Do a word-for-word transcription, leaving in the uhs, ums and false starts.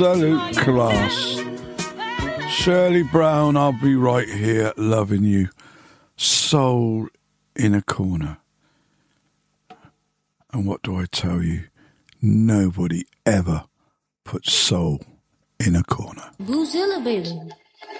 absolute class. Shirley Brown, I'll be right here loving you. Soul in a corner. And what do I tell you? Nobody ever puts soul in a corner. Boozilla, baby.